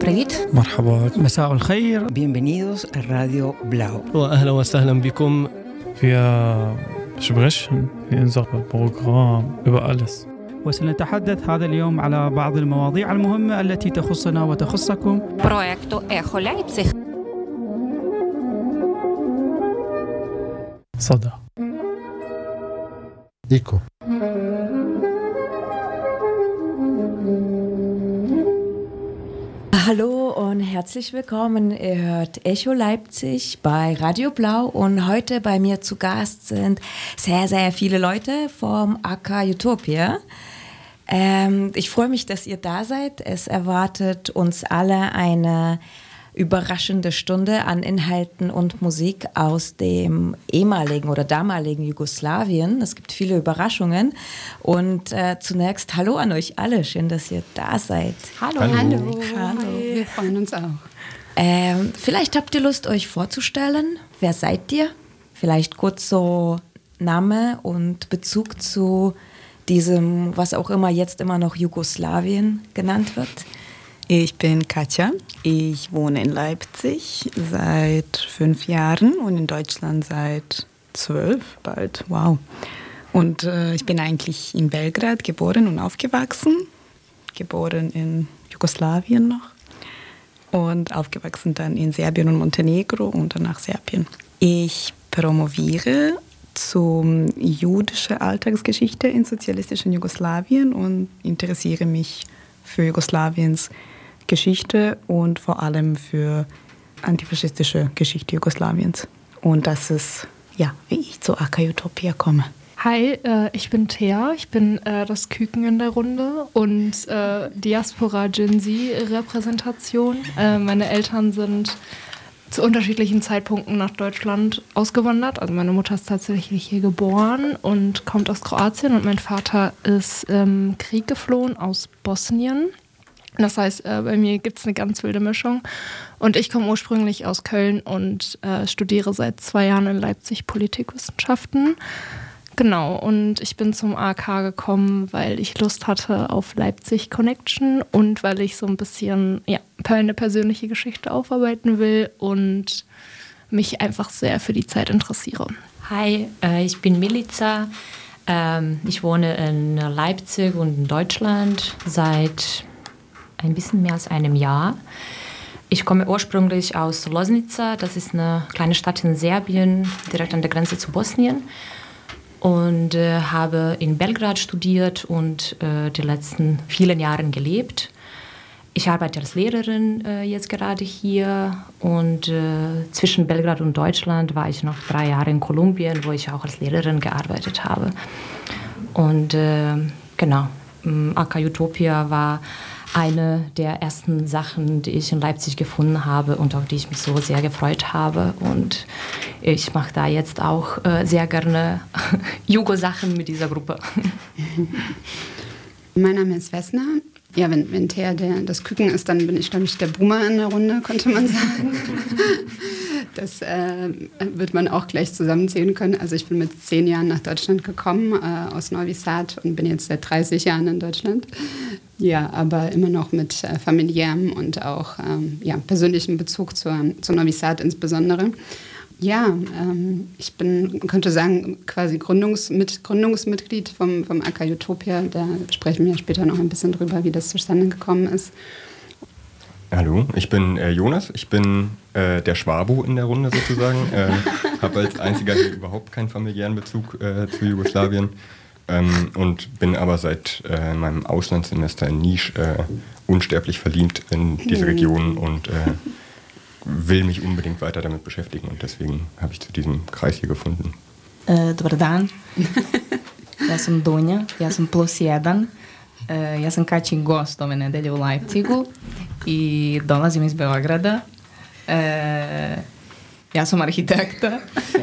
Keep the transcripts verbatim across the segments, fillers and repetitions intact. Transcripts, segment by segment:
Привіт. مرحبا. مساء الخير. Bienvenidos a Radio Blau. وأهلا وسهلا بكم. Wir sprechen in unserem Programm über alles. وسنتحدث هذا اليوم على بعض المواضيع المهمة التي تخصنا وتخصكم. Проекту «Ехо Лейпциг». صدى. Nico. Hallo und herzlich willkommen. Ihr hört Echo Leipzig bei Radio Blau und heute bei mir zu Gast sind sehr, sehr viele Leute vom A K Utopia. Ähm, ich freue mich, dass ihr da seid. Es erwartet uns alle eine überraschende Stunde an Inhalten und Musik aus dem ehemaligen oder damaligen Jugoslawien. Es gibt viele Überraschungen und äh, zunächst Hallo an euch alle. Schön, dass ihr da seid. Hallo. Hallo. Hallo. Hallo. Wir freuen uns auch. Ähm, vielleicht habt ihr Lust, euch vorzustellen. Wer seid ihr? Vielleicht kurz so Name und Bezug zu diesem, was auch immer jetzt immer noch Jugoslawien genannt wird. Ich bin Katja. Ich wohne in Leipzig seit fünf Jahren und in Deutschland seit zwölf bald. Wow. Und äh, ich bin eigentlich in Belgrad geboren und aufgewachsen. Geboren in Jugoslawien noch. Und aufgewachsen dann in Serbien und Montenegro und danach Serbien. Ich promoviere zur jüdischen Alltagsgeschichte in sozialistischen Jugoslawien und interessiere mich für Jugoslawiens Geschichte und vor allem für antifaschistische Geschichte Jugoslawiens. Und das ist, ja, wie ich zu A K Utopia komme. Hi, äh, ich bin Thea, ich bin äh, das Küken in der Runde und äh, Diaspora Gen Z-Repräsentation. Äh, meine Eltern sind zu unterschiedlichen Zeitpunkten nach Deutschland ausgewandert. Also meine Mutter ist tatsächlich hier geboren und kommt aus Kroatien und mein Vater ist im Krieg geflohen aus Bosnien. Das heißt, äh, bei mir gibt es eine ganz wilde Mischung. Und ich komme ursprünglich aus Köln und äh, studiere seit zwei Jahren in Leipzig Politikwissenschaften. Genau, und ich bin zum A K gekommen, weil ich Lust hatte auf Leipzig Connection und weil ich so ein bisschen ja, eine persönliche Geschichte aufarbeiten will und mich einfach sehr für die Zeit interessiere. Hi, äh, ich bin Milica. Ähm, ich wohne in Leipzig und in Deutschland seit ein bisschen mehr als einem Jahr. Ich komme ursprünglich aus Loznica, das ist eine kleine Stadt in Serbien, direkt an der Grenze zu Bosnien. Und äh, habe in Belgrad studiert und äh, die letzten vielen Jahre gelebt. Ich arbeite als Lehrerin äh, jetzt gerade hier und äh, zwischen Belgrad und Deutschland war ich noch drei Jahre in Kolumbien, wo ich auch als Lehrerin gearbeitet habe. Und äh, genau, A K Utopia war eine der ersten Sachen, die ich in Leipzig gefunden habe und auf die ich mich so sehr gefreut habe. Und ich mache da jetzt auch äh, sehr gerne Jugo-Sachen mit dieser Gruppe. Mein Name ist Vesna. Ja, wenn, wenn Thea der, das Küken ist, dann bin ich, glaube ich, der Boomer in der Runde, könnte man sagen. Das äh, wird man auch gleich zusammenzählen können. Also ich bin mit zehn Jahren nach Deutschland gekommen, äh, aus Novi Sad und bin jetzt seit dreißig Jahren in Deutschland. Ja, aber immer noch mit äh, familiärem und auch ähm, ja, persönlichem Bezug zur, zu Novi Sad insbesondere. Ja, ähm, ich bin, könnte sagen, quasi Gründungsmit, Gründungsmitglied vom, vom A K Utopia. Da sprechen wir später noch ein bisschen drüber, wie das zustande gekommen ist. Hallo, ich bin äh, Jonas. Ich bin äh, der Schwabu in der Runde sozusagen. äh, habe als einziger hier überhaupt keinen familiären Bezug äh, zu Jugoslawien. Ähm, und bin aber seit äh, meinem Auslandssemester in Niš äh, unsterblich verliebt in diese Region und äh, will mich unbedingt weiter damit beschäftigen. Und deswegen habe ich zu diesem Kreis hier gefunden. Uh, dobar dan. Ja sam Dunja, ja sam plus jedan. Uh, ja sam Kaćin gost ove nedelje u Leipzigu i dolazim iz Beograda. Uh, ja sam arhitekta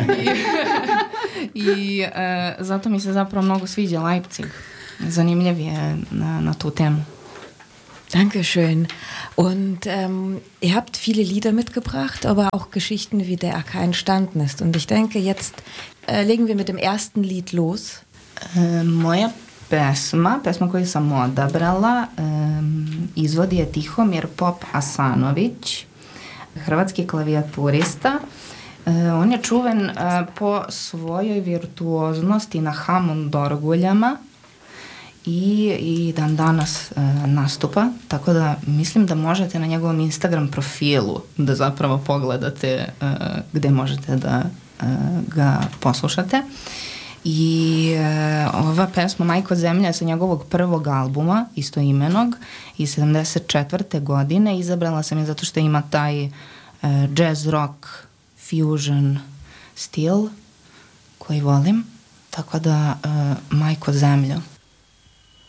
i, i uh, zato mi se zapravo mnogo sviđa Leipzig. Zanimljiv je na, na tu temu. Dankeschön. Und ähm, ihr habt viele Lieder mitgebracht, aber auch Geschichten, wie der A K entstanden ist. Und ich denke, jetzt äh, legen wir mit dem ersten Lied los. Uh, moja pesma, pesma koju sam odabrala, um, izvodi je Tihomir Pop Asanović, hrvatski klavijaturista. Uh, on je čuven uh, po svojoj virtuoznosti na Hammond orguljama i, i dan danas uh, nastupa, tako da mislim da možete na njegovom Instagram profilu da zapravo pogledate uh, gde možete da uh, ga poslušate. I e, ova pesma Majko zemlja sa njegovog prvog albuma, istoimenog, iz sedamdeset četvrte godine. Izabrala sam je zato što ima taj e, jazz rock fusion stil koji volim. Tako da e, Majko zemlja.